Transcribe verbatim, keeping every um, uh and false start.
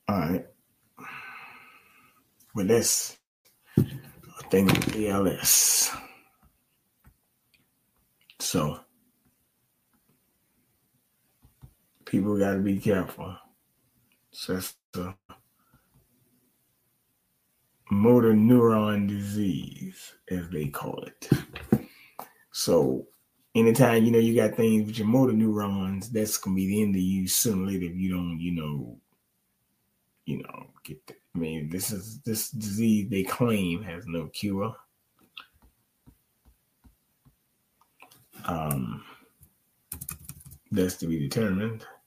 All right. With this thing of A L S. So people got to be careful. So that's a motor neuron disease, as they call it. So anytime, you know, you got things with your motor neurons, that's going to be the end of you sooner or later if you don't, you know, you know, get the, I mean, this is this disease they claim has no cure. Um, that's to be determined.